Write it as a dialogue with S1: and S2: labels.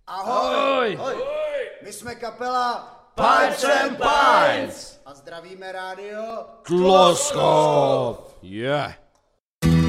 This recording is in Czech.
S1: Ahoj!
S2: Ahoj!
S1: My jsme kapela
S2: Pipes and Pints!
S1: a zdravíme rádio
S2: Tloskov!
S3: Yeah.